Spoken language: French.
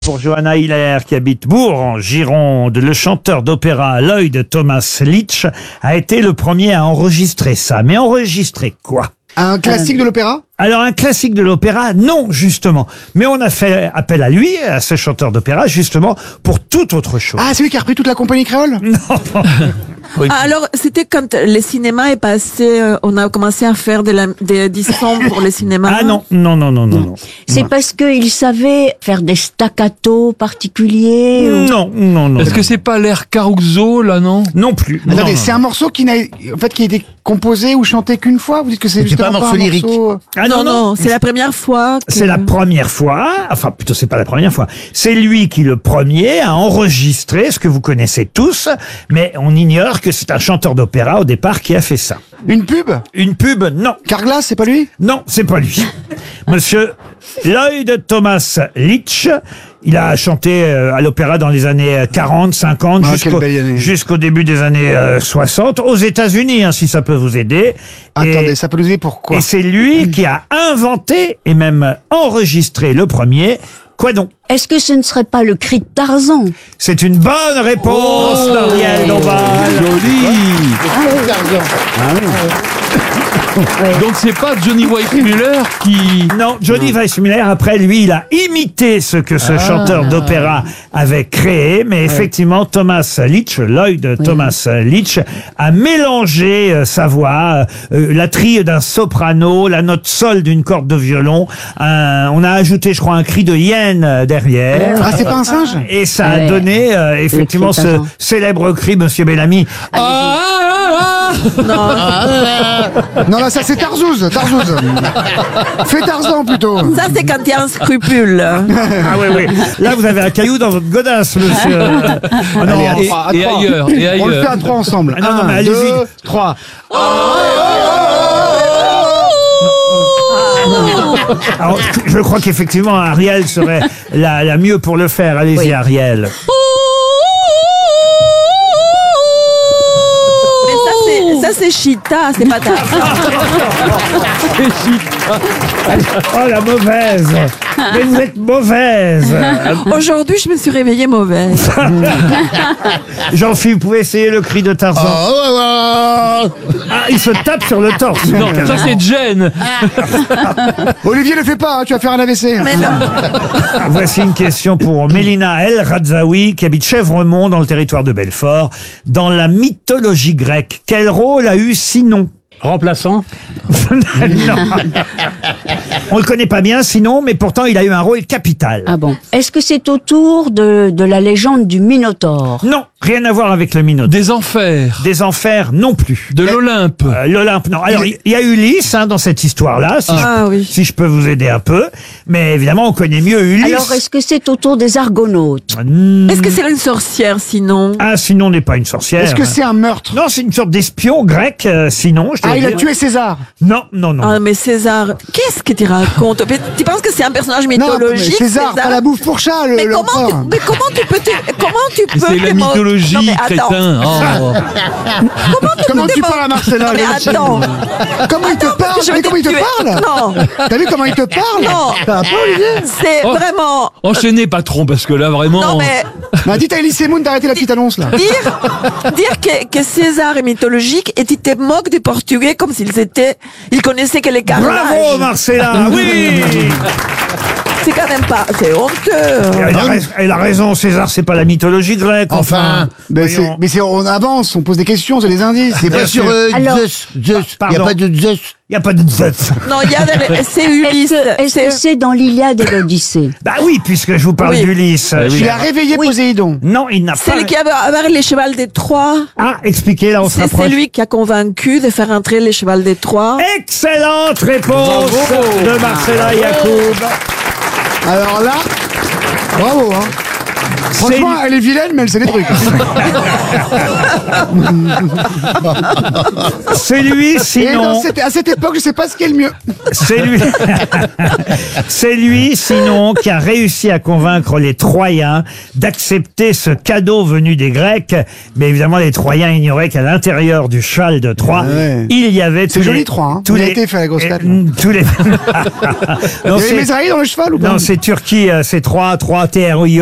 Pour Johanna Hiller, qui habite Bourg, en Gironde, le chanteur d'opéra Lloyd Thomas Leitch a été le premier à enregistrer ça. Mais enregistrer quoi? Un classique de l'opéra? Alors, un classique de l'opéra, non, justement. Mais on a fait appel à lui, à ce chanteur d'opéra, justement, pour toute autre chose. Ah, c'est lui qui a repris toute la compagnie créole? Non. Oui. Ah, alors, c'était quand le cinéma est passé, on a commencé à faire des sons pour le cinéma. Ah non. C'est parce qu'il savait faire des staccatos particuliers Non. Est-ce que c'est pas l'air Caruso, là, non? Non plus. Attendez, c'est un morceau qui n'a qui a été composé ou chanté qu'une fois? Vous dites que c'est pas un morceau lyrique. Ah Non, c'est la première fois. C'est la première fois, enfin plutôt c'est pas la première fois, c'est lui qui le premier a enregistré ce que vous connaissez tous, mais on ignore que c'est un chanteur d'opéra au départ qui a fait ça. Une pub? Une pub, non. Carglass, c'est pas lui? Non, c'est pas lui. Monsieur Lloyd Thomas Leitch, il a chanté à l'opéra dans les années 40, 50, quelle belle année. jusqu'au début des années 60, aux États-Unis, hein, si ça peut vous aider. Attendez, ça peut nous aider pourquoi? Et c'est lui qui a inventé et même enregistré le premier. Quoi donc? Est-ce que ce ne serait pas le cri de Tarzan? C'est une bonne réponse d'Ariel Dombal. Donc c'est pas Johnny Weissmuller qui... Non, Johnny Weissmuller, après lui, il a imité ce que ce chanteur d'opéra avait créé, mais effectivement, Thomas Leitch, Lloyd Thomas Leitch, a mélangé sa voix, la trille d'un soprano, la note sol d'une corde de violon, on a ajouté, je crois, un cri de hyène derrière. Ah, c'est pas un singe? Et ça a donné, effectivement, ce célèbre cri, Monsieur Bellamy. Non, là, ça c'est Tarzouz. Fais Tarzan plutôt. Ça, c'est quand il y a un scrupule. Ah oui. Là, vous avez un caillou dans votre godasse, monsieur. Ah non, Et ailleurs. On le fait à 3 ensemble. Ah non, mais 1, allez-y. 2, 3. Alors, je crois qu'effectivement, Ariel serait la mieux pour le faire. Allez-y, Ariel. Ça, c'est Chita, c'est pas Tarzan. Oh, la mauvaise. Mais vous êtes mauvaise. Aujourd'hui, je me suis réveillée mauvaise. Jean-Philippe, vous pouvez essayer le cri de Tarzan. Ah, il se tape sur le torse. Non, ça c'est Jen. Olivier, le fais pas, hein, tu vas faire un AVC. Mais non. Voici une question pour Mélina El Radzaoui, qui habite Chèvremont, dans le territoire de Belfort. Dans la mythologie grecque, quel rôle a eu Sinon? Remplaçant? Non. On le connaît pas bien, Sinon, mais pourtant il a eu un rôle capital. Ah bon. Est-ce que c'est autour de la légende du Minotaure? Non, rien à voir avec le Minotaure. Des enfers. Des enfers non plus. De l'Olympe. L'Olympe, non. Alors, il y a Ulysse dans cette histoire-là, si je peux vous aider un peu. Mais évidemment, on connaît mieux Ulysse. Alors, est-ce que c'est autour des Argonautes? Est-ce que c'est une sorcière, sinon? Ah, Sinon n'est pas une sorcière. Est-ce que c'est un meurtre? Non, c'est une sorte d'espion grec, Sinon. Je dois Ah, il a dire. tué César. Non. Ah, mais César, qu'est-ce que tu racontes? Tu penses que c'est un personnage Non, mais mythologique? César, pas la bouffe pour chat, Mais l'empereur. comment tu peux C'est la mythologie, Non, mais attends. crétin. Oh. Comment tu parles à Marcella? Non, mais Valentine? attends. Comment il te parle? parce que je T'as vu vais comment il te te tuer. parle? Non. T'as vu comment il te parle? Non. Ça va pas, Olivier? C'est Oh. vraiment... Enchaînez, patron, parce que là, vraiment... Non, mais Bah, dites à Elie Semoun d'arrêter la petite annonce, là. dire que César est mythologique et tu te moques des Portugais comme s'ils étaient... Ils connaissaient que les carnages. Bravo, Marcella. Oui. C'est quand même pas... C'est honteux. Elle a raison, César, c'est pas la mythologie grecque. Enfin. Voyons. On avance, on pose des questions, c'est des indices. C'est pas sur Alors- Zeus. Il n'y Pardon. a pas de Zeus. Il n'y a pas de Zeus. Non, il y a c'est Ulysse. Est-ce que c'est dans l'Iliade et l'Odyssée? Bah oui, puisque je vous parle Oui. d'Ulysse. Il a réveillé Poséidon. Non, il n'a C'est pas... lui qui avait avec les chevals des Troies. Ah, expliquez, là, on se C'est rapproche. lui qui a convaincu de faire entrer les chevals des Troies. Excellente réponse de Marcella Yacoub. Alors là, bravo, hein. Franchement, elle est vilaine, mais elle sait des trucs. C'est lui, Et sinon. à cette époque, je sais pas ce qui est le mieux. C'est lui. C'est lui, sinon, qui a réussi à convaincre les Troyens d'accepter ce cadeau venu des Grecs. Mais évidemment, les Troyens ignoraient qu'à l'intérieur du cheval de Troie, Ouais. il y avait C'est joli, Troie, hein. Il a été fait à la grosse tête, là. tous les. Il y Non, avait c'est- Mesraï dans le cheval ou pas? non, c'est Turquie, c'est Troie, Troie, TROIE.